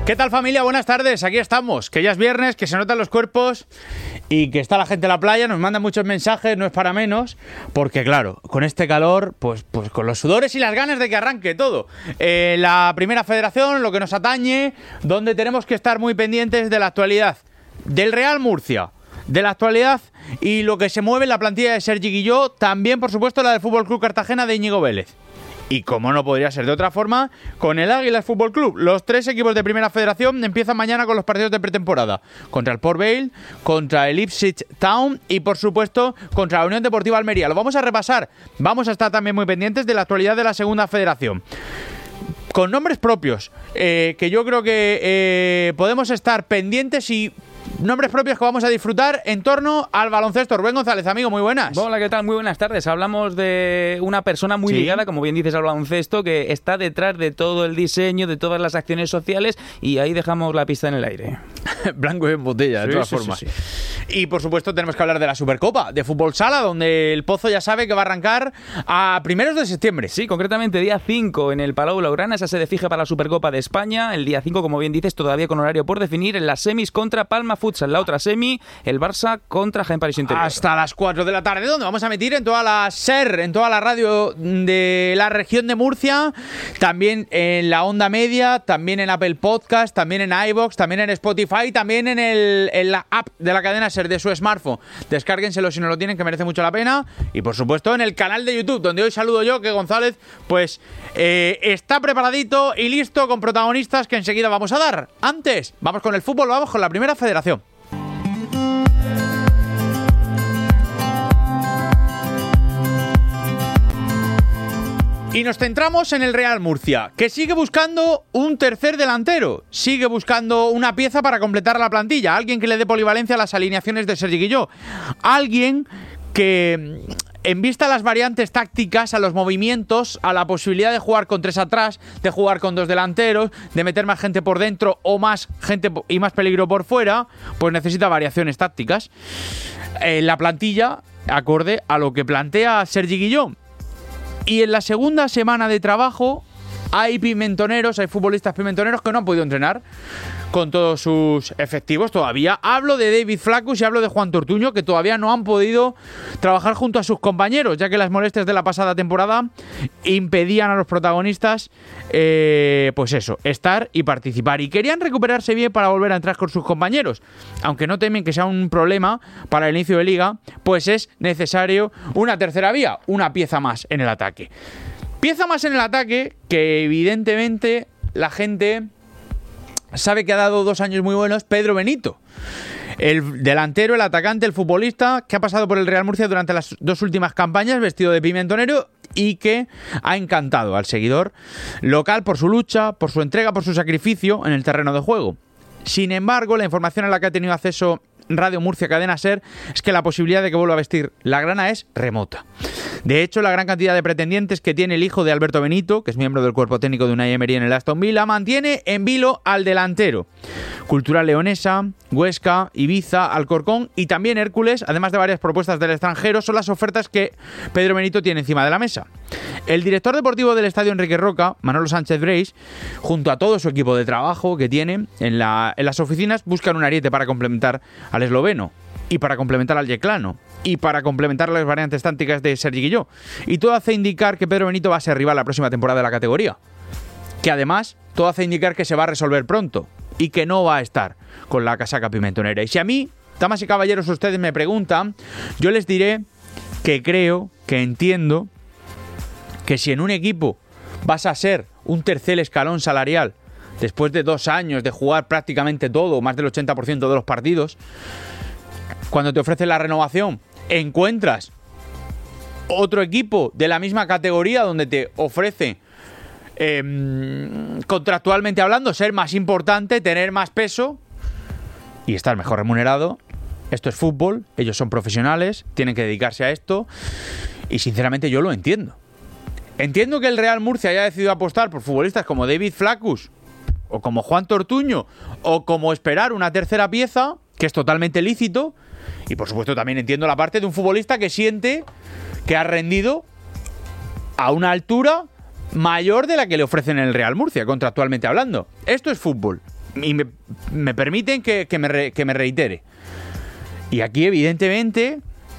¿Qué tal, familia? Buenas tardes, aquí estamos, que ya es viernes, que se notan los cuerpos y que está la gente en la playa, nos mandan muchos mensajes, no es para menos, porque claro, con este calor, pues con los sudores y las ganas de que arranque todo. La Primera Federación, lo que nos atañe, donde tenemos que estar muy pendientes de la actualidad del Real Murcia, de la actualidad y lo que se mueve en la plantilla de Sergi Guilló, también por supuesto la del Fútbol Club Cartagena de Íñigo Vélez. Y como no podría ser de otra forma, con el Águilas Fútbol Club. Los tres equipos de Primera Federación empiezan mañana con los partidos de pretemporada. Contra el Port Vale, contra el Ipswich Town y, por supuesto, contra la Unión Deportiva Almería. Lo vamos a repasar. Vamos a estar también muy pendientes de la actualidad de la Segunda Federación. Con nombres propios, que yo creo que podemos estar pendientes y... nombres propios que vamos a disfrutar en torno al baloncesto. Rubén González, amigo, muy buenas. Hola, ¿qué tal? Muy buenas tardes. Hablamos de una persona muy ligada, como bien dices, al baloncesto, que está detrás de todo el diseño, de todas las acciones sociales, y ahí dejamos la pista en el aire. Blanco y en botella, de todas formas. Sí. Y por supuesto tenemos que hablar de la Supercopa de Fútbol Sala, donde el Pozo ya sabe que va a arrancar a primeros de septiembre. Sí, concretamente día 5 en el Palau Blaugrana, esa sede fija para la Supercopa de España. El día 5, como bien dices, todavía con horario por definir, en las semis contra Palma Futsal. La otra semi, el Barça contra Jaén París Interior. Hasta las 4 de la tarde, donde vamos a emitir en toda la SER, en toda la radio de la región de Murcia, también en la Onda Media, también en Apple Podcast, también en iVoox, también en Spotify, también en la app de la cadena SER de su smartphone. Descárguenselo si no lo tienen, que merece mucho la pena. Y por supuesto en el canal de YouTube, donde hoy saludo yo, que González pues está preparadito y listo con protagonistas que enseguida vamos a dar. Antes, vamos con el fútbol, vamos con la Primera Federación. Y nos centramos en el Real Murcia, que sigue buscando un tercer delantero, sigue buscando una pieza para completar la plantilla, alguien que le dé polivalencia a las alineaciones de Sergi Guilló, alguien que, en vista a las variantes tácticas, a los movimientos, a la posibilidad de jugar con 3 atrás, de jugar con 2 delanteros, de meter más gente por dentro o más gente y más peligro por fuera, pues necesita variaciones tácticas. La plantilla, acorde a lo que plantea Sergi Guilló. Y en la segunda semana de trabajo hay futbolistas pimentoneros que no han podido entrenar con todos sus efectivos todavía. Hablo de David Flaccus y hablo de Juan Tortuño, que todavía no han podido trabajar junto a sus compañeros, ya que las molestias de la pasada temporada impedían a los protagonistas estar y participar. Y querían recuperarse bien para volver a entrar con sus compañeros. Aunque no temen que sea un problema para el inicio de liga, pues es necesario una tercera vía, una pieza más en el ataque. Pieza más en el ataque que evidentemente la gente sabe que ha dado 2 años muy buenos, Pedro Benito. El delantero, el atacante, el futbolista que ha pasado por el Real Murcia durante las 2 últimas campañas vestido de pimentonero y que ha encantado al seguidor local por su lucha, por su entrega, por su sacrificio en el terreno de juego. Sin embargo, la información a la que ha tenido acceso Radio Murcia Cadena SER es que la posibilidad de que vuelva a vestir la grana es remota. De hecho, la gran cantidad de pretendientes que tiene el hijo de Alberto Benito, que es miembro del cuerpo técnico de Unai Emery en el Aston Villa, mantiene en vilo al delantero. Cultural Leonesa, Huesca, Ibiza, Alcorcón y también Hércules, además de varias propuestas del extranjero, son las ofertas que Pedro Benito tiene encima de la mesa. El director deportivo del Estadio Enrique Roca, Manolo Sánchez Breis, junto a todo su equipo de trabajo que tiene en las oficinas, buscan un ariete para complementar al esloveno y para complementar al yeclano y para complementar las variantes tácticas de Sergi Guilló. Y todo hace indicar que Pedro Benito va a ser rival la próxima temporada de la categoría. Que además, todo hace indicar que se va a resolver pronto y que no va a estar con la casaca pimentonera. Y si a mí, damas y caballeros, ustedes me preguntan, yo les diré que creo, que entiendo, que si en un equipo vas a ser un tercer escalón salarial después de 2 años de jugar prácticamente todo, más del 80% de los partidos, cuando te ofrecen la renovación, encuentras otro equipo de la misma categoría donde te ofrece, contractualmente hablando, ser más importante, tener más peso y estar mejor remunerado. Esto es fútbol, ellos son profesionales, tienen que dedicarse a esto y sinceramente yo lo entiendo. Entiendo que el Real Murcia haya decidido apostar por futbolistas como David Flaccus o como Juan Tortuño o como esperar una tercera pieza, que es totalmente lícito. Y por supuesto también entiendo la parte de un futbolista que siente que ha rendido a una altura mayor de la que le ofrecen en el Real Murcia, contractualmente hablando. Esto es fútbol. Y me permiten que me reitere. Y aquí, evidentemente,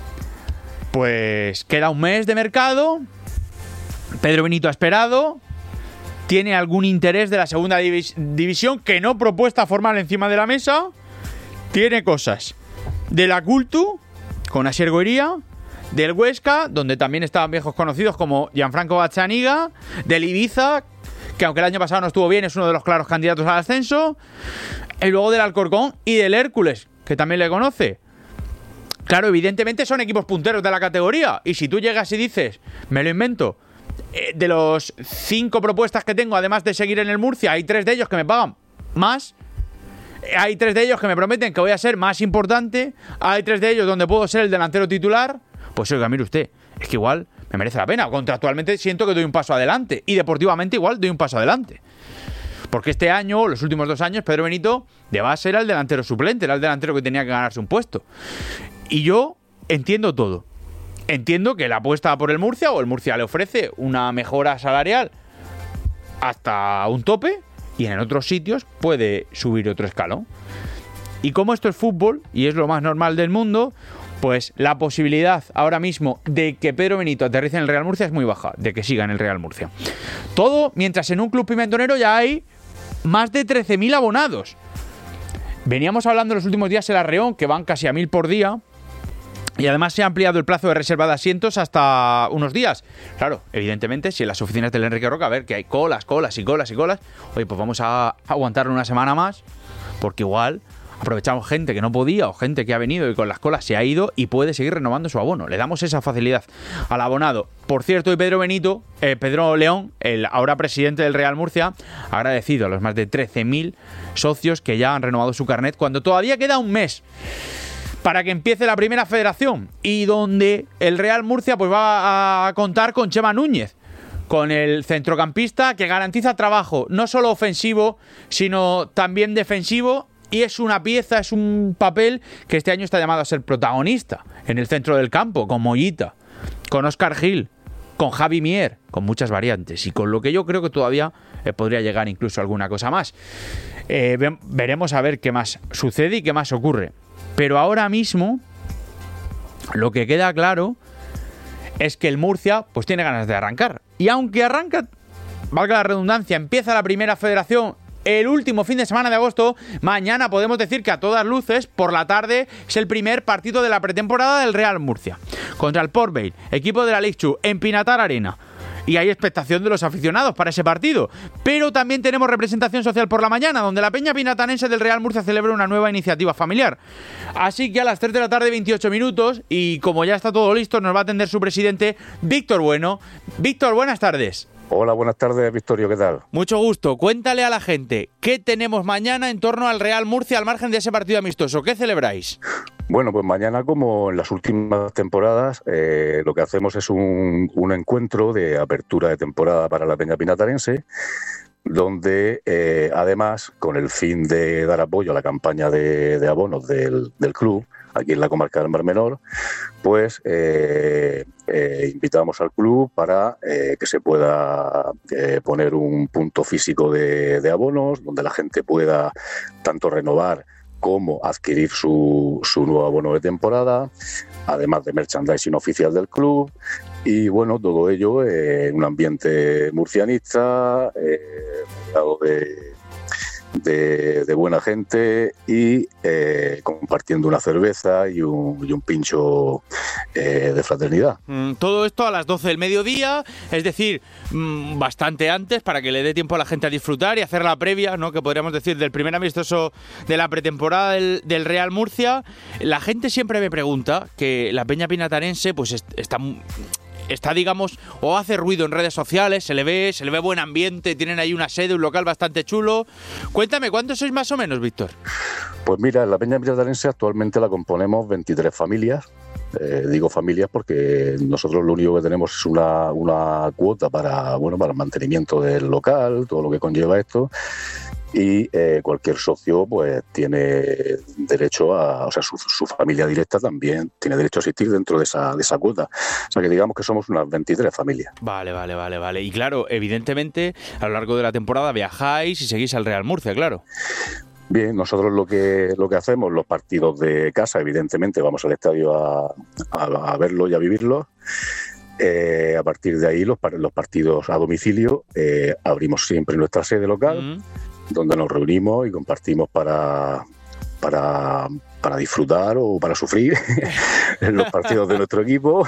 pues queda un mes de mercado. Pedro Benito ha esperado. Tiene algún interés de la segunda división que no propuesta formal encima de la mesa. Tiene cosas de la Cultu, con Asier Goiría, del Huesca, donde también estaban viejos conocidos como Gianfranco Bazzaniga, del Ibiza, que aunque el año pasado no estuvo bien, es uno de los claros candidatos al ascenso, y luego del Alcorcón y del Hércules, que también le conoce. Claro, evidentemente son equipos punteros de la categoría, y si tú llegas y dices, me lo invento, de los 5 propuestas que tengo, además de seguir en el Murcia, hay 3 de ellos que me pagan más, hay 3 de ellos que me prometen que voy a ser más importante, hay 3 de ellos donde puedo ser el delantero titular, pues oiga, mire usted, es que igual me merece la pena. Contractualmente siento que doy un paso adelante, y deportivamente igual doy un paso adelante. Porque este año, los últimos 2 años, Pedro Benito de base era el delantero suplente, era el delantero que tenía que ganarse un puesto. Y yo entiendo todo. Entiendo que la apuesta por el Murcia, o el Murcia le ofrece una mejora salarial hasta un tope, y en otros sitios puede subir otro escalón. Y como esto es fútbol, y es lo más normal del mundo, pues la posibilidad ahora mismo de que Pedro Benito aterrice en el Real Murcia es muy baja, de que siga en el Real Murcia. Todo mientras en un club pimentonero ya hay más de 13.000 abonados. Veníamos hablando en los últimos días en la Reón, que van casi a 1.000 por día, y además se ha ampliado el plazo de reserva de asientos hasta unos días. Claro, evidentemente, si en las oficinas del Enrique Roca, a ver que hay colas, oye, pues vamos a aguantar una semana más, porque igual aprovechamos gente que no podía o gente que ha venido y con las colas se ha ido y puede seguir renovando su abono. Le damos esa facilidad al abonado. Por cierto, y Pedro León, el ahora presidente del Real Murcia, ha agradecido a los más de 13.000 socios que ya han renovado su carnet cuando todavía queda un mes para que empiece la primera federación, y donde el Real Murcia pues va a contar con Chema Núñez, con el centrocampista que garantiza trabajo no solo ofensivo, sino también defensivo, y es una pieza, es un papel que este año está llamado a ser protagonista en el centro del campo, con Mollita, con Óscar Gil, con Javi Mier, con muchas variantes, y con lo que yo creo que todavía podría llegar incluso alguna cosa más. Veremos a ver qué más sucede y qué más ocurre. Pero ahora mismo lo que queda claro es que el Murcia pues tiene ganas de arrancar. Y aunque arranca, valga la redundancia, empieza la primera federación el último fin de semana de agosto, mañana podemos decir que a todas luces, por la tarde, es el primer partido de la pretemporada del Real Murcia. Contra el Port Vale, equipo de la League Two, en Pinatar Arena. Y hay expectación de los aficionados para ese partido. Pero también tenemos representación social por la mañana, donde la peña pinatanense del Real Murcia celebra una nueva iniciativa familiar. Así que a las 3 de la tarde, 28 minutos, y como ya está todo listo, nos va a atender su presidente, Víctor Bueno. Víctor, buenas tardes. Hola, buenas tardes, Victorio, ¿qué tal? Mucho gusto. Cuéntale a la gente, ¿qué tenemos mañana en torno al Real Murcia al margen de ese partido amistoso? ¿Qué celebráis? Bueno, pues mañana, como en las últimas temporadas, lo que hacemos es un encuentro de apertura de temporada para la peña pinatarense, donde además, con el fin de dar apoyo a la campaña de abonos del club, aquí en la comarca del Mar Menor, pues invitamos al club para que se pueda poner un punto físico de abonos, donde la gente pueda tanto renovar como adquirir su nuevo abono de temporada, además de merchandising oficial del club. Y bueno, todo ello en un ambiente murcianista, rodeado de buena gente y compartiendo una cerveza y un pincho de fraternidad. Todo esto a las 12 del mediodía, es decir, bastante antes, para que le dé tiempo a la gente a disfrutar y hacer la previa, ¿no?, que podríamos decir del primer amistoso de la pretemporada del Real Murcia. La gente siempre me pregunta que la peña pinatarense pues está, digamos, o hace ruido en redes sociales, se le ve buen ambiente, tienen ahí una sede, un local bastante chulo. Cuéntame, ¿cuántos sois más o menos, Víctor? Pues mira, la peña pinatarense actualmente la componemos 23 familias. Digo familias porque nosotros lo único que tenemos es una cuota para el mantenimiento del local, todo lo que conlleva esto. Y cualquier socio pues tiene derecho su familia directa también tiene derecho a asistir dentro de esa cuota. O sea que digamos que somos unas 23 familias. Vale. Y claro, evidentemente, a lo largo de la temporada viajáis y seguís al Real Murcia, claro. Bien, nosotros lo que hacemos, los partidos de casa, evidentemente vamos al estadio a verlo y a vivirlo. A partir de ahí, los partidos a domicilio, abrimos siempre nuestra sede local, donde nos reunimos y compartimos para disfrutar o para sufrir en los partidos de nuestro equipo,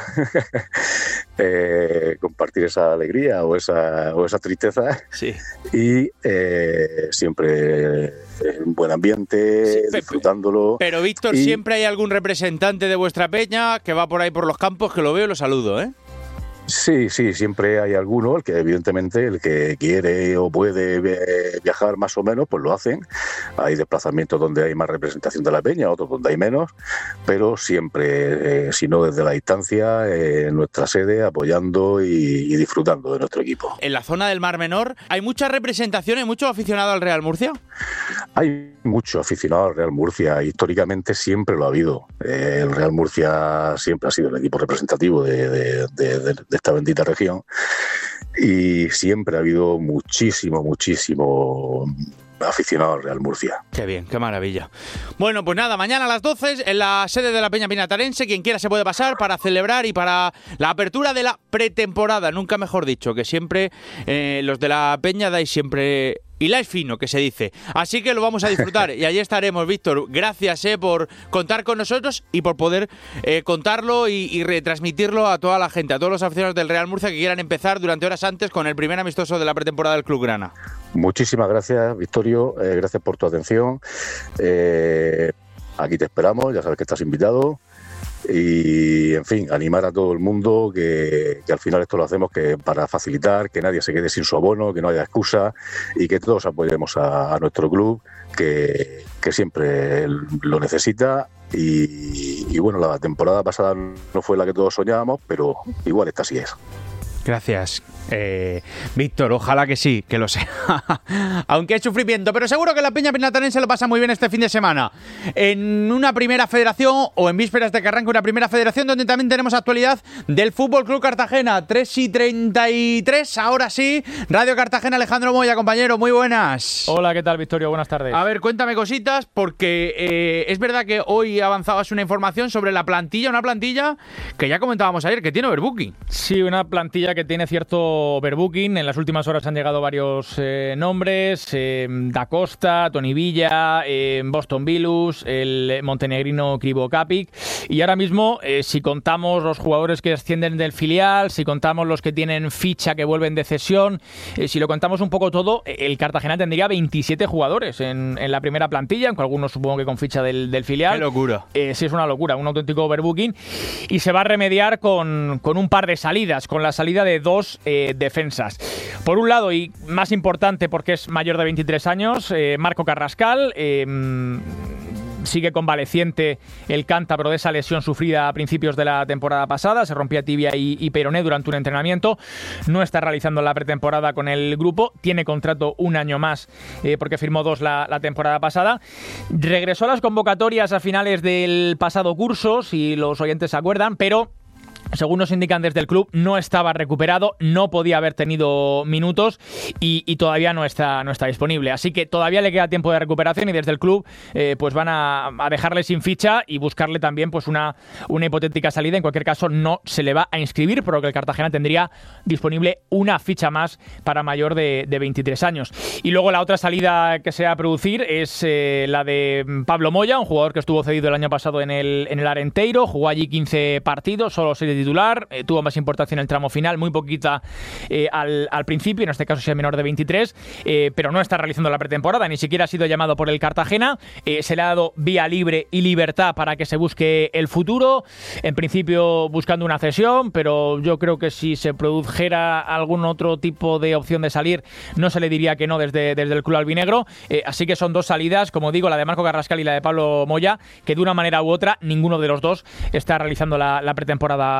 compartir esa alegría o esa tristeza, sí. Y siempre en buen ambiente, sí, disfrutándolo. Pero Víctor, siempre hay algún representante de vuestra peña que va por ahí por los campos, que lo veo y lo saludo, ¿eh? Sí, siempre hay alguno, el que quiere o puede viajar más o menos, pues lo hacen. Hay desplazamientos donde hay más representación de la peña, otros donde hay menos, pero siempre, si no desde la distancia, en nuestra sede, apoyando y disfrutando de nuestro equipo. En la zona del Mar Menor, ¿hay mucha representación y mucho aficionado al Real Murcia? Hay mucho aficionado al Real Murcia, históricamente siempre lo ha habido. El Real Murcia siempre ha sido el equipo representativo de esta bendita región, y siempre ha habido muchísimo aficionado al Real Murcia. Qué bien, qué maravilla. Bueno, pues nada, mañana a las 12 en la sede de la Peña Pinatarense, quien quiera se puede pasar para celebrar y para la apertura de la pretemporada, nunca mejor dicho, que siempre los de la Peña dais siempre hiláis fino, que se dice. Así que lo vamos a disfrutar y allí estaremos, Víctor. Gracias por contar con nosotros y por poder contarlo y retransmitirlo a toda la gente, a todos los aficionados del Real Murcia que quieran empezar durante horas antes con el primer amistoso de la pretemporada del Club Grana. Muchísimas gracias, Victorio. Gracias por tu atención. Aquí te esperamos, ya sabes que estás invitado. Y, en fin, animar a todo el mundo que al final esto lo hacemos para facilitar, que nadie se quede sin su abono, que no haya excusa y que todos apoyemos a nuestro club, que siempre lo necesita. Y bueno, la temporada pasada no fue la que todos soñábamos, pero igual esta sí es. Gracias, Víctor, ojalá que sí, que lo sea. Aunque hay sufrimiento, pero seguro que la Peña Pinatarense lo pasa muy bien este fin de semana. En una primera federación, o en vísperas de que arranque una primera federación, donde también tenemos actualidad del Fútbol Club Cartagena. 3:33, ahora sí. Radio Cartagena, Alejandro Moya, compañero, muy buenas. Hola, ¿qué tal, Victorio? Buenas tardes. A ver, cuéntame cositas, porque es verdad que hoy avanzabas una información sobre la plantilla, una plantilla que ya comentábamos ayer, que tiene overbooking. Sí, una plantilla que tiene cierto overbooking. En las últimas horas han llegado varios nombres: Da Costa, Toni Villa, Boston Bilus, el montenegrino Krivo Kapik. Y ahora mismo, si contamos los jugadores que ascienden del filial, si contamos los que tienen ficha que vuelven de cesión, si lo contamos un poco todo, el Cartagena tendría 27 jugadores en la primera plantilla, aunque algunos supongo que con ficha del filial. ¡Qué locura! Sí, es una locura, un auténtico overbooking. Y se va a remediar con un par de salidas, con la salida de dos defensas. Por un lado, y más importante porque es mayor de 23 años, Marco Carrascal. Sigue convaleciente el cántabro de esa lesión sufrida a principios de la temporada pasada. Se rompía tibia y peroné durante un entrenamiento. No está realizando la pretemporada con el grupo. Tiene contrato un año más porque firmó 2 la temporada pasada. Regresó a las convocatorias a finales del pasado curso, si los oyentes se acuerdan, pero según nos indican desde el club, no estaba recuperado, no podía haber tenido minutos y todavía no está disponible. Así que todavía le queda tiempo de recuperación y desde el club pues van a dejarle sin ficha y buscarle también pues una hipotética salida. En cualquier caso, no se le va a inscribir, por lo que el Cartagena tendría disponible una ficha más para mayor de 23 años. Y luego la otra salida que se va a producir es la de Pablo Moya, un jugador que estuvo cedido el año pasado en el Arenteiro, jugó allí 15 partidos, solo 6 de titular, tuvo más importancia en el tramo final, muy poquita al principio, en este caso es menor de 23, pero no está realizando la pretemporada, ni siquiera ha sido llamado por el Cartagena. Se le ha dado vía libre y libertad para que se busque el futuro, en principio buscando una cesión, pero yo creo que si se produjera algún otro tipo de opción de salir, no se le diría que no desde el club albinegro. Así que son dos salidas, como digo, la de Marco Carrascal y la de Pablo Moya, que de una manera u otra ninguno de los dos está realizando la pretemporada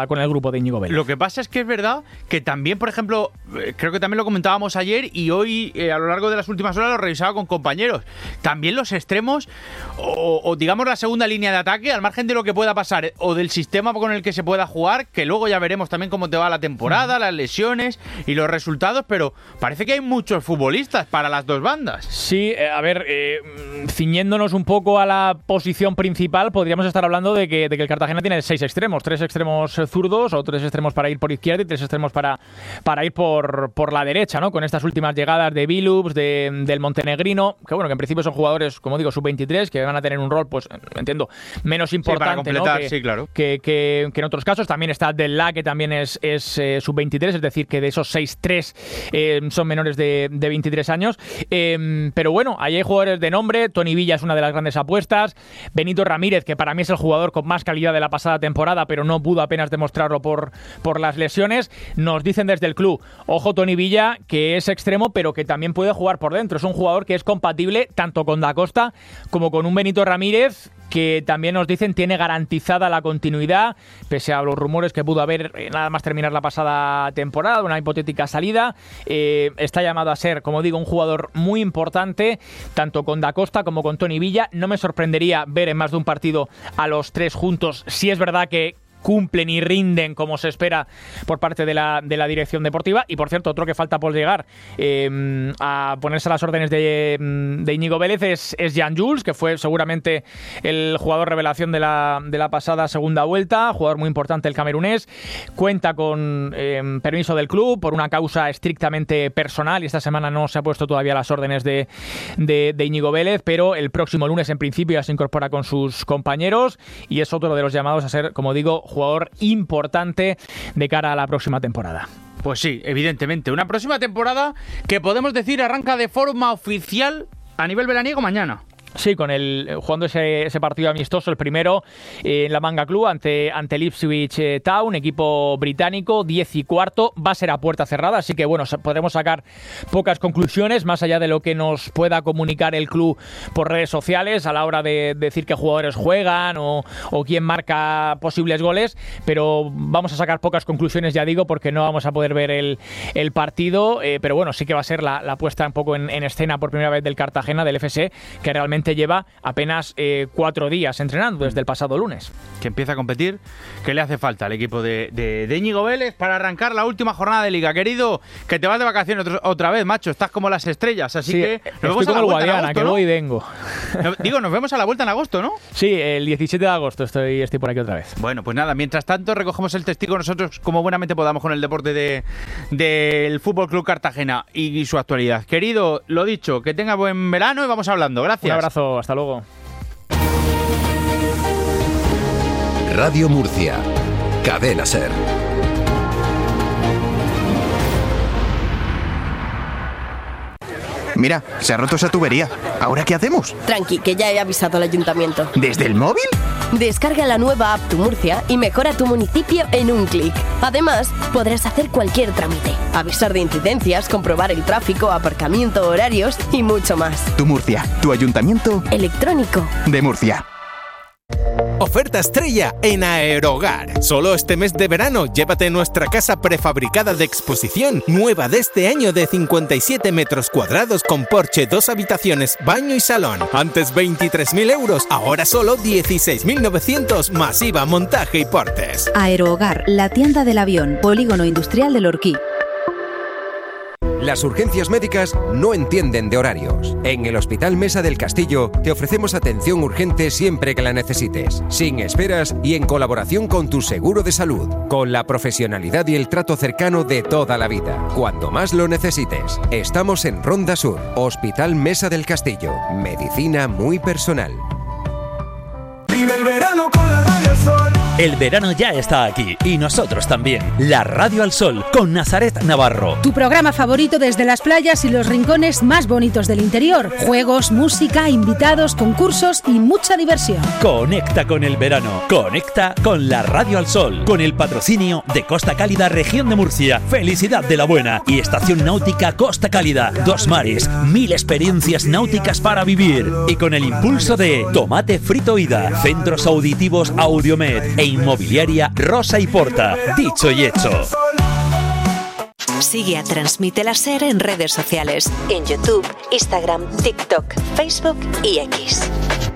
con el grupo de Íñigo Vélez. Lo que pasa es que es verdad que también, por ejemplo, creo que también lo comentábamos ayer y hoy a lo largo de las últimas horas lo revisaba con compañeros. También los extremos o digamos la segunda línea de ataque, al margen de lo que pueda pasar o del sistema con el que se pueda jugar, que luego ya veremos también cómo te va la temporada, las lesiones y los resultados, pero parece que hay muchos futbolistas para las dos bandas. Sí, a ver, ciñéndonos un poco a la posición principal, podríamos estar hablando de que el Cartagena tiene 6 extremos, 3 extremos zurdos o 3 extremos para ir por izquierda y 3 extremos para ir por la derecha, ¿no? Con estas últimas llegadas de Billups, del montenegrino, que bueno, que en principio son jugadores, como digo, sub-23, que van a tener un rol, pues entiendo, menos importante, para completar, ¿no? sí, claro. que en otros casos. También está Delá, que también es sub-23, es decir, que de esos 6, 3 son menores de 23 años. Pero bueno, ahí hay jugadores de nombre. Toni Villa es una de las grandes apuestas. Benito Ramírez, que para mí es el jugador con más calidad de la pasada temporada, pero no pudo apenas demostrarlo por las lesiones. Nos dicen desde el club, ojo Toni Villa, que es extremo, pero que también puede jugar por dentro. Es un jugador que es compatible tanto con Da Costa como con un Benito Ramírez, que también nos dicen tiene garantizada la continuidad, pese a los rumores que pudo haber nada más terminar la pasada temporada, una hipotética salida. Está llamado a ser, como digo, un jugador muy importante, tanto con Da Costa como con Toni Villa. No me sorprendería ver en más de un partido a los 3 juntos, si es verdad que cumplen y rinden como se espera por parte de la dirección deportiva. Y por cierto, otro que falta por llegar a ponerse a las órdenes de Íñigo Vélez es Jan Jules, que fue seguramente el jugador revelación de la pasada segunda vuelta, jugador muy importante el camerunés. Cuenta con permiso del club por una causa estrictamente personal y esta semana no se ha puesto todavía a las órdenes de Íñigo Vélez, pero el próximo lunes en principio ya se incorpora con sus compañeros y es otro de los llamados a ser, como digo, jugador importante de cara a la próxima temporada. Pues sí, evidentemente. Una próxima temporada que podemos decir arranca de forma oficial a nivel veraniego mañana. Sí, jugando ese partido amistoso, el primero en la Manga Club ante el Ipswich Town, equipo británico, 10:15, va a ser a puerta cerrada, así que bueno, podremos sacar pocas conclusiones, más allá de lo que nos pueda comunicar el club por redes sociales a la hora de decir qué jugadores juegan o quién marca posibles goles, pero vamos a sacar pocas conclusiones, ya digo, porque no vamos a poder ver el partido, pero bueno, sí que va a ser la puesta un poco en escena por primera vez del Cartagena, del FC, que realmente lleva apenas 4 días entrenando desde el pasado lunes. Que empieza a competir, que le hace falta al equipo de Íñigo Vélez para arrancar la última jornada de Liga. Querido, que te vas de vacaciones otra vez, macho, estás como las estrellas, así que nos vemos a la vuelta en agosto, que ¿no? voy y vengo. Digo, nos vemos a la vuelta en agosto, ¿no? Sí, el 17 de agosto estoy por aquí otra vez. Bueno, pues nada, mientras tanto recogemos el testigo nosotros como buenamente podamos con el deporte del Fútbol Club Cartagena y su actualidad. Querido, lo dicho, que tenga buen verano y vamos hablando. Gracias. Un abrazo, hasta luego. Radio Murcia, Cadena SER. Mira, se ha roto esa tubería. ¿Ahora qué hacemos? Tranqui, que ya he avisado al ayuntamiento. ¿Desde el móvil? Descarga la nueva app Tu Murcia y mejora tu municipio en un clic. Además, podrás hacer cualquier trámite, avisar de incidencias, comprobar el tráfico, aparcamiento, horarios y mucho más. Tu Murcia, tu ayuntamiento electrónico de Murcia. Oferta estrella en Aerogar. Solo este mes de verano llévate nuestra casa prefabricada de exposición, nueva de este año de 57 metros cuadrados con porche, 2 habitaciones, baño y salón. Antes 23.000 euros, ahora solo 16.900 más IVA, montaje y portes. Aerohogar, la tienda del avión, Polígono Industrial del Orquí. Las urgencias médicas no entienden de horarios. En el Hospital Mesa del Castillo te ofrecemos atención urgente siempre que la necesites, sin esperas y en colaboración con tu seguro de salud, con la profesionalidad y el trato cercano de toda la vida, cuando más lo necesites. Estamos en Ronda Sur, Hospital Mesa del Castillo, medicina muy personal. Vive el verano con la Radio al Sol. El verano ya está aquí y nosotros también. La Radio al Sol con Nazaret Navarro. Tu programa favorito desde las playas y los rincones más bonitos del interior. Juegos, música, invitados, concursos y mucha diversión. Conecta con el verano. Conecta con la Radio al Sol. Con el patrocinio de Costa Cálida, Región de Murcia. Felicidad de la Buena y Estación Náutica Costa Cálida. 2 mares, 1000 experiencias náuticas para vivir. Y con el impulso de Tomate Frito Ida. Centros auditivos Audiomed e Inmobiliaria Rosa y Porta. Dicho y hecho. Sigue a Transmite la SER en redes sociales, en YouTube, Instagram, TikTok, Facebook y X.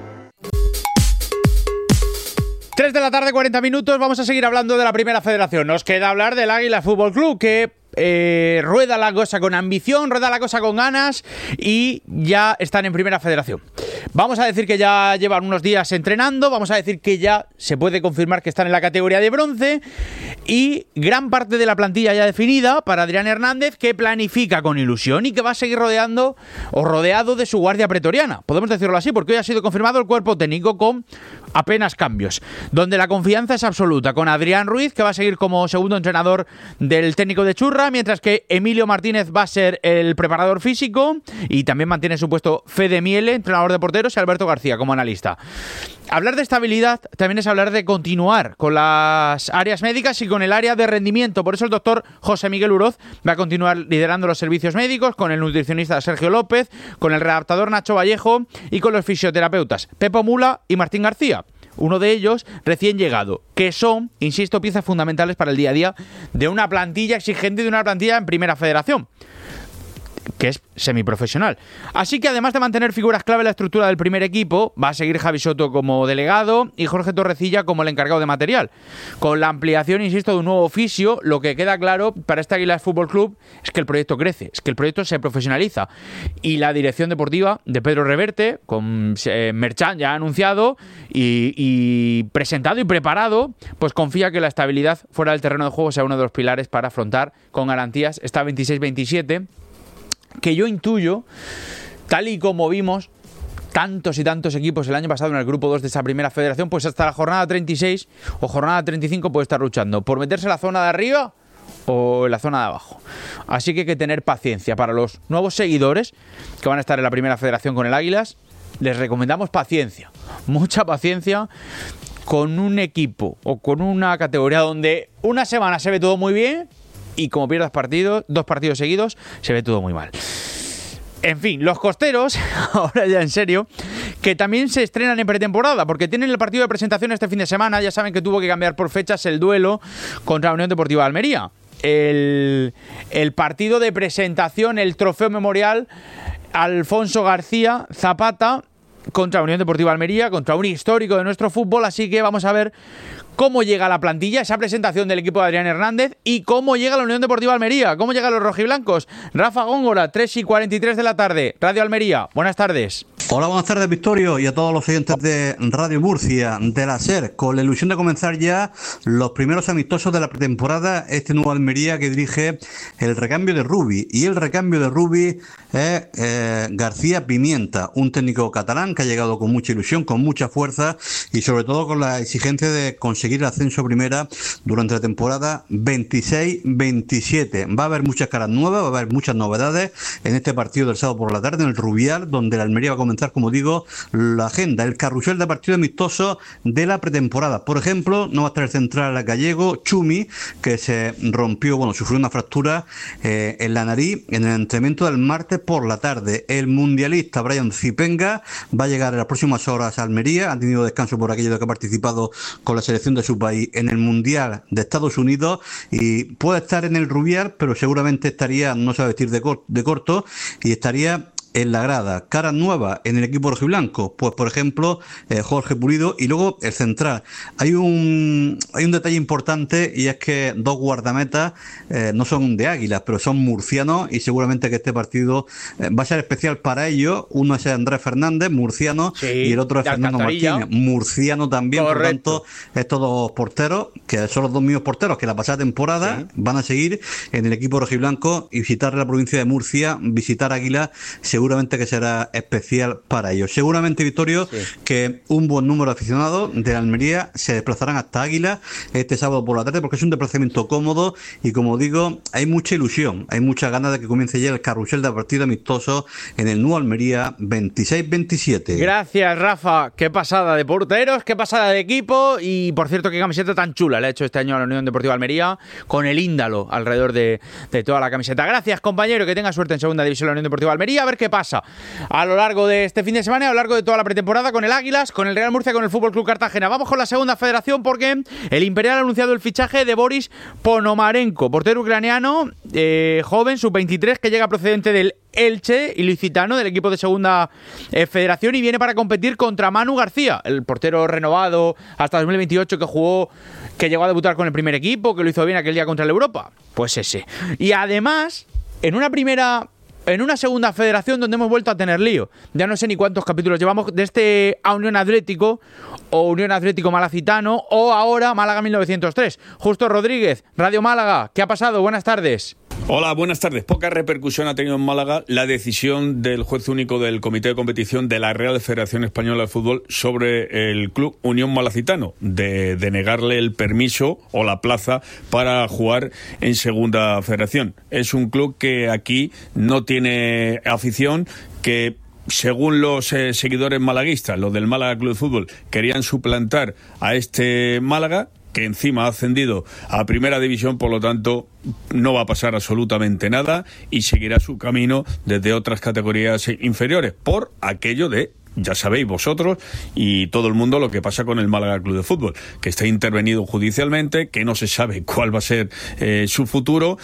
3 de la tarde, 40 minutos. Vamos a seguir hablando de la Primera Federación. Nos queda hablar del Águila Fútbol Club, que rueda la cosa con ambición, rueda la cosa con ganas y ya están en Primera Federación. Vamos a decir que ya llevan unos días entrenando, vamos a decir que ya se puede confirmar que están en la categoría de bronce y gran parte de la plantilla ya definida para Adrián Hernández, que planifica con ilusión y que va a seguir rodeado de su guardia pretoriana. Podemos decirlo así porque hoy ha sido confirmado el cuerpo técnico con apenas cambios, donde la confianza es absoluta con Adrián Ruiz, que va a seguir como segundo entrenador del técnico de Churra, mientras que Emilio Martínez va a ser el preparador físico y también mantiene su puesto Fede Miele, entrenador de porteros, y Alberto García como analista. Hablar de estabilidad también es hablar de continuar con las áreas médicas y con el área de rendimiento. Por eso el doctor José Miguel Uroz va a continuar liderando los servicios médicos con el nutricionista Sergio López, con el redactador Nacho Vallejo y con los fisioterapeutas Pepo Mula y Martín García. Uno de ellos recién llegado, que son, insisto, piezas fundamentales para el día a día de una plantilla exigente, de una plantilla en Primera Federación, que es semiprofesional. Así que además de mantener figuras clave en la estructura del primer equipo, va a seguir Javi Soto como delegado y Jorge Torrecilla como el encargado de material. Con la ampliación, insisto, de un nuevo oficio, lo que queda claro para este Águilas Fútbol Club es que el proyecto crece, es que el proyecto se profesionaliza. Y la dirección deportiva de Pedro Reverte, con Merchan ya anunciado y presentado y preparado, pues confía que la estabilidad fuera del terreno de juego sea uno de los pilares para afrontar con garantías esta 26-27, que yo intuyo, tal y como vimos tantos y tantos equipos el año pasado en el grupo 2 de esa Primera Federación, pues hasta la jornada 36 o jornada 35 puede estar luchando por meterse en la zona de arriba o en la zona de abajo. Así que hay que tener paciencia. Para los nuevos seguidores que van a estar en la Primera Federación con el Águilas, les recomendamos paciencia, mucha paciencia con un equipo o con una categoría donde una semana se ve todo muy bien y como pierdas dos partidos seguidos, se ve todo muy mal. En fin, los costeros, ahora ya en serio, que también se estrenan en pretemporada, porque tienen el partido de presentación este fin de semana. Ya saben que tuvo que cambiar por fechas el duelo contra la Unión Deportiva de Almería. El partido de presentación, el trofeo memorial Alfonso García Zapata contra la Unión Deportiva de Almería, contra un histórico de nuestro fútbol. Así que vamos a ver cómo llega la plantilla, esa presentación del equipo de Adrián Hernández y cómo llega la Unión Deportiva Almería, cómo llegan los rojiblancos. Rafa Góngora, 3:43 de la tarde, Radio Almería. Buenas tardes. Hola, buenas tardes, Victorio, y a todos los oyentes de Radio Murcia, de la SER, con la ilusión de comenzar ya los primeros amistosos de la pretemporada, este nuevo Almería que dirige el recambio de Rubi. Y el recambio de Rubi es García Pimienta, un técnico catalán que ha llegado con mucha ilusión, con mucha fuerza y sobre todo con la exigencia de conseguir el ascenso a primera durante la temporada 26-27. Va a haber muchas caras nuevas, va a haber muchas novedades en este partido del sábado por la tarde en el Rubial, donde la Almería va a comenzar, como digo, la agenda, el carrusel de partidos amistosos de la pretemporada. Por ejemplo, no va a estar el central gallego Chumi, que se rompió, sufrió una fractura en la nariz en el entrenamiento del martes por la tarde. El mundialista Brian Zipenga va a llegar en las próximas horas a Almería, ha tenido descanso por aquello de que ha participado con la selección de su país en el Mundial de Estados Unidos y puede estar en el Rubial, pero seguramente estaría, no se va a vestir de corto y estaría en la grada. Caras nuevas en el equipo rojiblanco, pues por ejemplo Jorge Pulido, y luego el central. Hay un detalle importante y es que dos guardametas no son de Águilas, pero son murcianos y seguramente que este partido va a ser especial para ellos. Uno es Andrés Fernández, murciano, sí, y el otro es Fernando Martínez, murciano también. Correcto. Por tanto, estos dos porteros, que son los dos mismos porteros que la pasada temporada, sí, van a seguir en el equipo rojiblanco y visitar la provincia de Murcia, visitar Águilas, seguramente que será especial para ellos. Seguramente, Victorio, sí, que un buen número de aficionados de la Almería se desplazarán hasta Águila este sábado por la tarde, porque es un desplazamiento cómodo y, como digo, hay mucha ilusión, hay muchas ganas de que comience ya el carrusel de partido amistoso en el nuevo Almería 26-27. Gracias, Rafa. Qué pasada de porteros, qué pasada de equipo y, por cierto, qué camiseta tan chula le ha hecho este año a la Unión Deportiva Almería, con el índalo alrededor de toda la camiseta. Gracias, compañero, que tenga suerte en segunda división la Unión Deportiva Almería. A ver qué pasa pasa a lo largo de este fin de semana y a lo largo de toda la pretemporada con el Águilas, con el Real Murcia, con el Fútbol Club Cartagena. Vamos con la segunda federación porque el Imperial ha anunciado el fichaje de Boris Ponomarenko, portero ucraniano, joven, sub-23, que llega procedente del Elche, ilicitano, del equipo de segunda federación, y viene para competir contra Manu García, el portero renovado hasta 2028 que llegó a debutar con el primer equipo, que lo hizo bien aquel día contra el Europa. Pues ese. Y además, en una segunda federación donde hemos vuelto a tener lío. Ya no sé ni cuántos capítulos llevamos de este a Unión Atlético o Unión Atlético Malacitano o ahora Málaga 1903. Justo Rodríguez, Radio Málaga, ¿qué ha pasado? Buenas tardes. Hola, buenas tardes. Poca repercusión ha tenido en Málaga la decisión del juez único del Comité de Competición de la Real Federación Española de Fútbol sobre el Club Unión Malacitano, de negarle el permiso o la plaza para jugar en Segunda Federación. Es un club que aquí no tiene afición, que según los seguidores malaguistas, los del Málaga Club de Fútbol, querían suplantar a este Málaga, que encima ha ascendido a Primera División, por lo tanto no va a pasar absolutamente nada y seguirá su camino desde otras categorías inferiores, por aquello de, ya sabéis vosotros y todo el mundo, lo que pasa con el Málaga Club de Fútbol, que está intervenido judicialmente, que no se sabe cuál va a ser su futuro,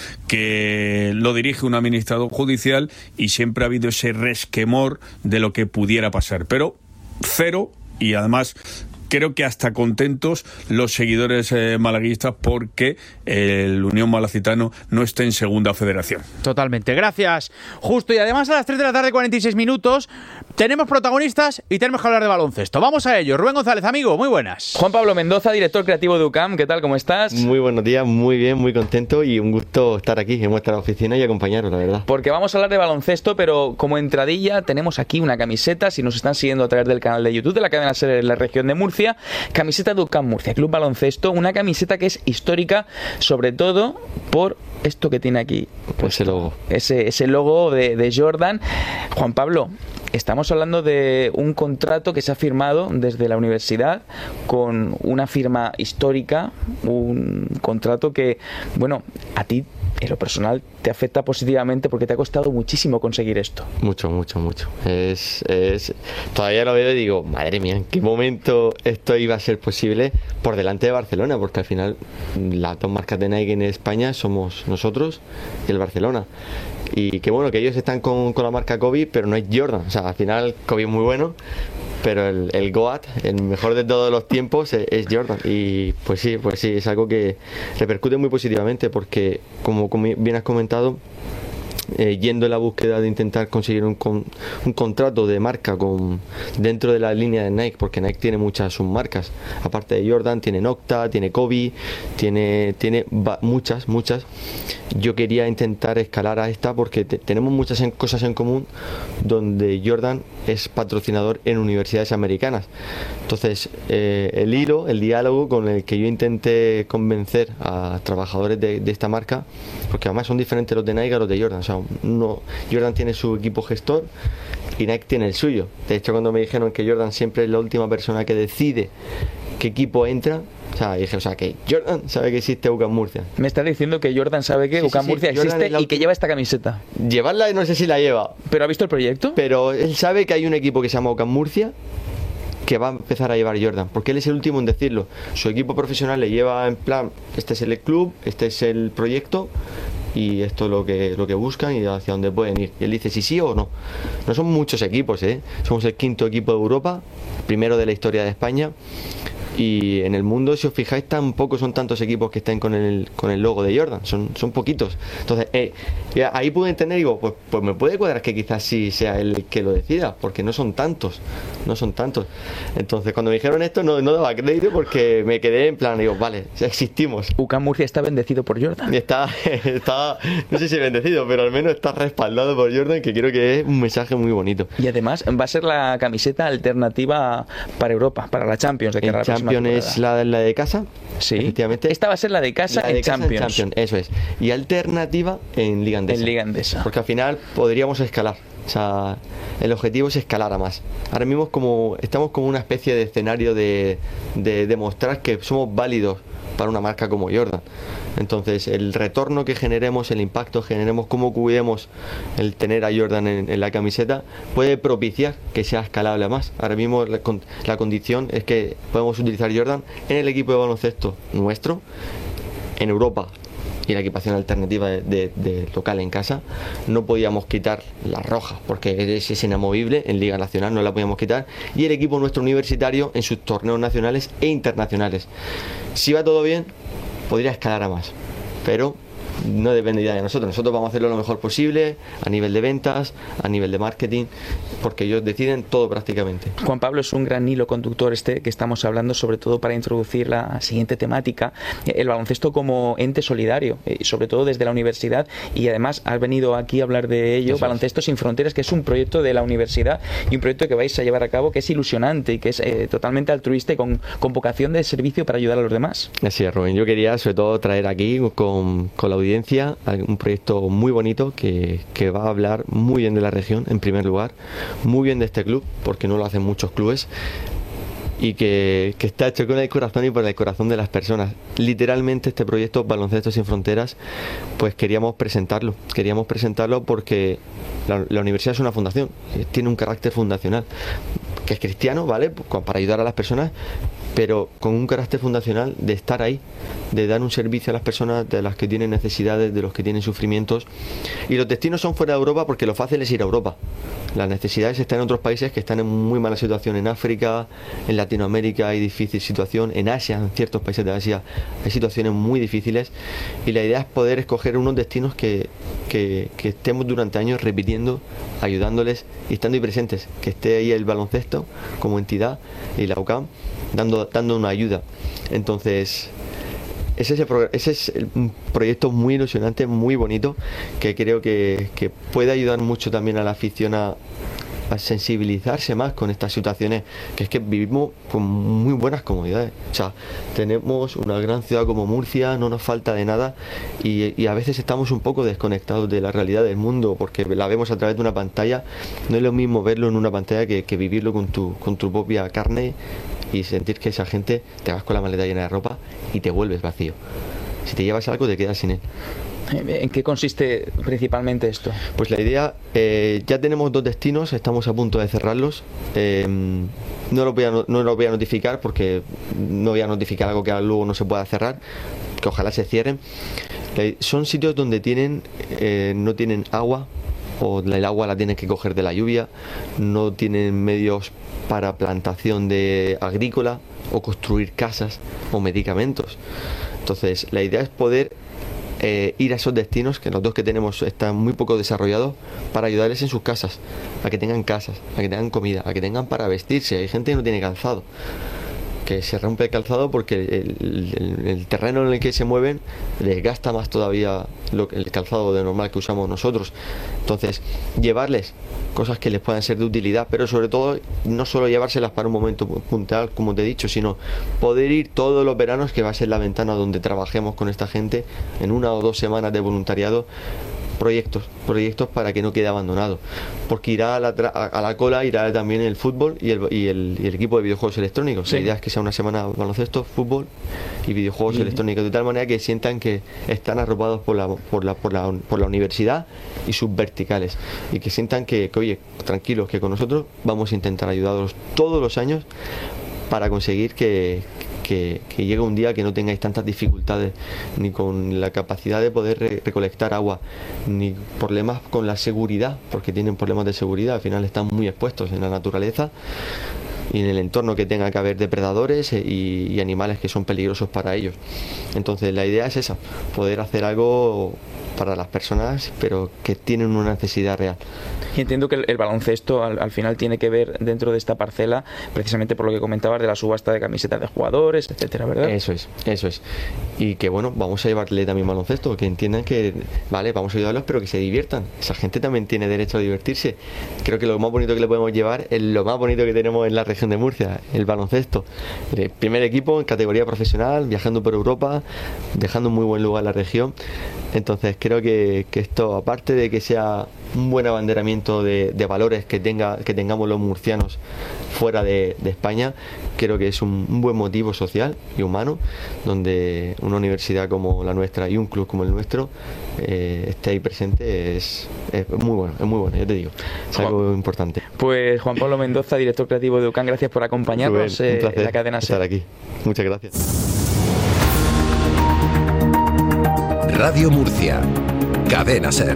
que lo dirige un administrador judicial y siempre ha habido ese resquemor de lo que pudiera pasar, pero cero. Y además creo que hasta contentos los seguidores malaguistas porque el Unión Malacitano no está en Segunda Federación. Totalmente, gracias. Justo, y además a las 3 de la tarde, 46 minutos, tenemos protagonistas y tenemos que hablar de baloncesto. Vamos a ello. Rubén González, amigo, muy buenas. Juan Pablo Mendoza, director creativo de UCAM, ¿qué tal? ¿Cómo estás? Muy buenos días, muy bien, muy contento y un gusto estar aquí en vuestra oficina y acompañaros, la verdad. Porque vamos a hablar de baloncesto, pero como entradilla tenemos aquí una camiseta, si nos están siguiendo a través del canal de YouTube de la cadena SER en la región de Murcia, camiseta de UCAM Murcia, Club Baloncesto, una camiseta que es histórica, sobre todo por esto que tiene aquí. Pues ese logo. Ese logo de Jordan. Juan Pablo, estamos hablando de un contrato que se ha firmado desde la universidad con una firma histórica, un contrato que, bueno, a ti en lo personal te afecta positivamente porque te ha costado muchísimo conseguir esto. Mucho. Todavía lo veo y digo, madre mía, ¿en qué momento esto iba a ser posible por delante de Barcelona? Porque al final las dos marcas de Nike en España somos nosotros y el Barcelona. Y qué bueno que ellos están con la marca Kobe, pero no es Jordan. O sea, al final Kobe es muy bueno, pero el GOAT, el mejor de todos los tiempos, es Jordan. Y pues sí, es algo que repercute muy positivamente porque, como bien has comentado, yendo en la búsqueda de intentar conseguir un contrato de marca dentro de la línea de Nike, porque Nike tiene muchas submarcas, aparte de Jordan, tiene Nocta, tiene Kobe, tiene muchas. Yo quería intentar escalar a esta porque tenemos muchas cosas en común, donde Jordan es patrocinador en universidades americanas. Entonces el diálogo con el que yo intenté convencer a trabajadores de esta marca, porque además son diferentes los de Nike a los de Jordan. O sea, Jordan tiene su equipo gestor y Nike tiene el suyo. De hecho, cuando me dijeron que Jordan siempre es la última persona que decide qué equipo entra, dije, que Jordan sabe que existe UCAM Murcia. Me está diciendo que Jordan sabe que UCAM Murcia existe y que lleva esta camiseta. Llevarla no sé si la lleva. ¿Pero ha visto el proyecto? Pero él sabe que hay un equipo que se llama UCAM Murcia que va a empezar a llevar Jordan, porque él es el último en decirlo. Su equipo profesional le lleva en plan, este es el club, este es el proyecto y esto es lo que buscan y hacia dónde pueden ir. Y él dice si sí o no. No son muchos equipos, somos el quinto equipo de Europa, primero de la historia de España. Y en el mundo, si os fijáis, tampoco son tantos equipos que estén con el logo de Jordan, son poquitos. Entonces ahí pude entender, digo, pues me puede cuadrar que quizás sí sea él que lo decida, porque no son tantos. Entonces cuando me dijeron esto no daba crédito, porque me quedé en plan, digo, vale, existimos. UCAM Murcia está bendecido por Jordan. Está no sé si bendecido, pero al menos está respaldado por Jordan, que creo que es un mensaje muy bonito. Y además va a ser la camiseta alternativa para Europa, para la Champions. Champions es la de casa, sí, efectivamente. Esta va a ser la de casa en Champions. Eso es. Y alternativa en Liga Endesa. Porque al final podríamos escalar. O sea, el objetivo es escalar a más. Ahora mismo estamos como una especie de escenario de demostrar que somos válidos para una marca como Jordan. Entonces, el retorno que generemos, el impacto que generemos, cómo cuidemos el tener a Jordan en la camiseta, puede propiciar que sea escalable más. Ahora mismo la condición es que podemos utilizar Jordan en el equipo de baloncesto nuestro, en Europa, y la equipación alternativa de local en casa. No podíamos quitar la roja porque es inamovible, en Liga Nacional no la podíamos quitar, y el equipo nuestro universitario en sus torneos nacionales e internacionales. Si va todo bien, podría escalar a más, pero no dependería de nosotros. Nosotros vamos a hacerlo lo mejor posible a nivel de ventas, a nivel de marketing, porque ellos deciden todo prácticamente. Juan Pablo, es un gran hilo conductor que estamos hablando, sobre todo para introducir la siguiente temática, el baloncesto como ente solidario, sobre todo desde la universidad, y además has venido aquí a hablar de ello. Baloncesto Sin Fronteras, que es un proyecto de la universidad y un proyecto que vais a llevar a cabo que es ilusionante y que es totalmente altruista y con vocación de servicio para ayudar a los demás. Así es, Rubén. Yo quería sobre todo traer aquí con la audiencia un proyecto muy bonito que va a hablar muy bien de la región, en primer lugar, muy bien de este club, porque no lo hacen muchos clubes, y que está hecho con el corazón y por el corazón de las personas. Literalmente este proyecto Baloncesto Sin Fronteras, pues queríamos presentarlo porque la universidad es una fundación, tiene un carácter fundacional, que es cristiano, ¿vale?, para ayudar a las personas, pero con un carácter fundacional de estar ahí, de dar un servicio a las personas, de las que tienen necesidades, de los que tienen sufrimientos. Y los destinos son fuera de Europa porque lo fácil es ir a Europa. Las necesidades están en otros países que están en muy mala situación. En África, en Latinoamérica hay difícil situación, en Asia, en ciertos países de Asia hay situaciones muy difíciles, y la idea es poder escoger unos destinos que estemos durante años repitiendo, ayudándoles y estando ahí presentes, que esté ahí el baloncesto como entidad y la UCAM dando una ayuda. Entonces ese es un proyecto muy ilusionante, muy bonito, que creo que puede ayudar mucho también a la afición a sensibilizarse más con estas situaciones, que es que vivimos con muy buenas comodidades. O sea, tenemos una gran ciudad como Murcia, no nos falta de nada, y a veces estamos un poco desconectados de la realidad del mundo porque la vemos a través de una pantalla. No es lo mismo verlo en una pantalla que vivirlo con tu propia carne y sentir que esa gente, te vas con la maleta llena de ropa y te vuelves vacío. Si te llevas algo, te quedas sin él. ¿En qué consiste principalmente esto? Pues la idea, ya tenemos 2 destinos, estamos a punto de cerrarlos. No lo voy a notificar porque no voy a notificar algo que luego no se pueda cerrar, que ojalá se cierren. Son sitios donde no tienen agua, o el agua la tienen que coger de la lluvia, no tienen medios para plantación de agrícola o construir casas o medicamentos. Entonces la idea es poder ir a esos destinos, que los 2 que tenemos están muy poco desarrollados, para ayudarles en sus casas, a que tengan casas, a que tengan comida, a que tengan para vestirse. Hay gente que no tiene calzado, que se rompe el calzado porque el terreno en el que se mueven les gasta más todavía el calzado de normal que usamos nosotros. Entonces, llevarles cosas que les puedan ser de utilidad, pero sobre todo no solo llevárselas para un momento puntual, como te he dicho, sino poder ir todos los veranos, que va a ser la ventana donde trabajemos con esta gente, en 1 o 2 semanas de voluntariado, proyectos para que no quede abandonado, porque irá a la cola irá también el fútbol y el equipo de videojuegos electrónicos. Sí. La idea es que sea una semana baloncesto, fútbol y videojuegos electrónicos, de tal manera que sientan que están arropados por la universidad y sus verticales, y que sientan que oye, tranquilos, que con nosotros vamos a intentar ayudarlos todos los años para conseguir que llegue un día que no tengáis tantas dificultades, ni con la capacidad de poder recolectar agua, ni problemas con la seguridad, porque tienen problemas de seguridad, al final están muy expuestos en la naturaleza y en el entorno que tenga que haber depredadores y animales que son peligrosos para ellos. Entonces la idea es esa, poder hacer algo para las personas, pero que tienen una necesidad real. Y entiendo que el baloncesto al final tiene que ver dentro de esta parcela, precisamente por lo que comentabas de la subasta de camisetas de jugadores, etcétera, ¿verdad? Eso es. Y que bueno, vamos a llevarle también baloncesto, que entiendan que, vale, vamos a ayudarlos, pero que se diviertan. Esa gente también tiene derecho a divertirse. Creo que lo más bonito que le podemos llevar es lo más bonito que tenemos en la región de Murcia, el baloncesto. El primer equipo en categoría profesional, viajando por Europa, dejando un muy buen lugar en la región. Entonces creo que esto, aparte de que sea un buen abanderamiento de valores que tengamos los murcianos fuera de España, creo que es un buen motivo social y humano, donde una universidad como la nuestra y un club como el nuestro esté ahí presente. Es muy bueno, yo te digo, es algo importante. Pues Juan Pablo Mendoza, director creativo de UCAM, gracias por acompañarnos un placer en la cadena SER. estar aquí. Muchas gracias. Radio Murcia, Cadena SER.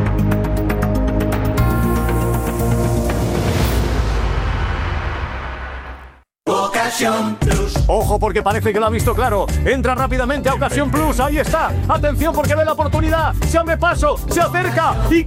Ocasión Plus. Ojo, porque parece que lo ha visto claro. Entra rápidamente a Ocasión Plus. Ahí está. Atención, porque ve la oportunidad. Se abre paso, se acerca y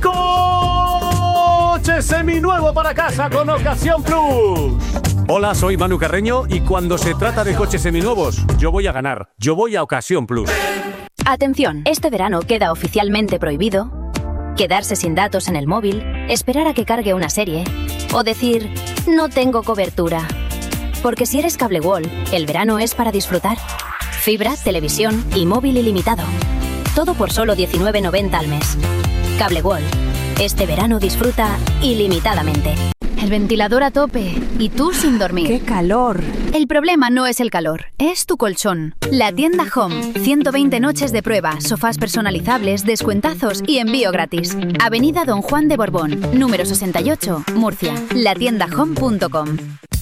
coche seminuevo para casa con Ocasión Plus. Hola, soy Manu Carreño y cuando se trata de coches seminuevos, yo voy a ganar. Yo voy a Ocasión Plus. Atención, este verano queda oficialmente prohibido quedarse sin datos en el móvil, esperar a que cargue una serie o decir no tengo cobertura. Porque si eres Cable World, el verano es para disfrutar. Fibra, televisión y móvil ilimitado. Todo por solo 19,90 al mes. Cable World. Este verano disfruta ilimitadamente. El ventilador a tope y tú sin dormir. ¡Qué calor! El problema no es el calor, es tu colchón. La tienda Home. 120 noches de prueba, sofás personalizables, descuentazos y envío gratis. Avenida Don Juan de Borbón, número 68, Murcia. latiendahome.com.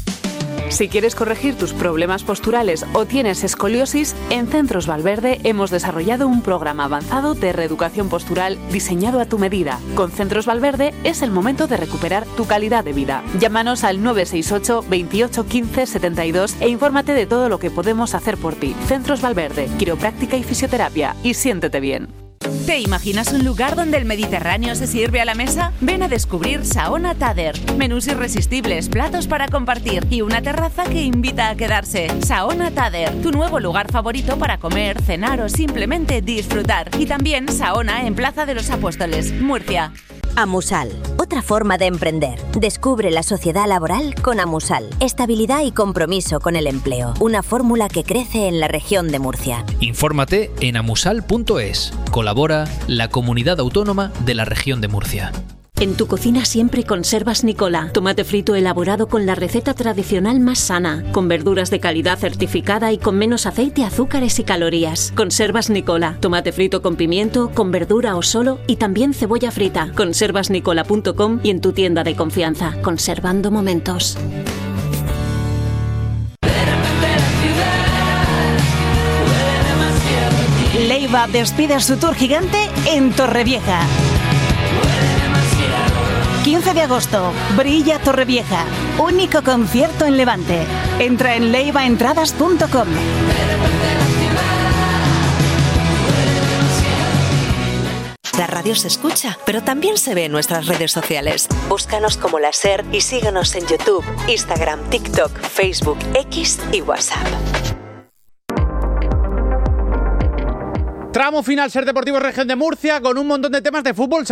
Si quieres corregir tus problemas posturales o tienes escoliosis, en Centros Valverde hemos desarrollado un programa avanzado de reeducación postural diseñado a tu medida. Con Centros Valverde es el momento de recuperar tu calidad de vida. Llámanos al 968 28 15 72 e infórmate de todo lo que podemos hacer por ti. Centros Valverde, quiropráctica y fisioterapia. Y siéntete bien. ¿Te imaginas un lugar donde el Mediterráneo se sirve a la mesa? Ven a descubrir Saona Tader. Menús irresistibles, platos para compartir y una terraza que invita a quedarse. Saona Tader, tu nuevo lugar favorito para comer, cenar o simplemente disfrutar. Y también Saona en Plaza de los Apóstoles, Murcia. Amusal, otra forma de emprender. Descubre la sociedad laboral con Amusal. Estabilidad y compromiso con el empleo. Una fórmula que crece en la región de Murcia. Infórmate en amusal.es. Colabora la Comunidad Autónoma de la Región de Murcia. En tu cocina siempre conservas Nicola, tomate frito elaborado con la receta tradicional más sana, con verduras de calidad certificada y con menos aceite, azúcares y calorías. Conservas Nicola, tomate frito con pimiento, con verdura o solo y también cebolla frita. Conservasnicola.com y en tu tienda de confianza, conservando momentos. Leiva despide su tour gigante en Torrevieja. 15 de agosto, Brilla Torrevieja, único concierto en Levante. Entra en leivaentradas.com. La radio se escucha, pero también se ve en nuestras redes sociales. Búscanos como La SER y síguenos en YouTube, Instagram, TikTok, Facebook, X y WhatsApp. Tramo final SER Deportivo Región de Murcia con un montón de temas de fútbol.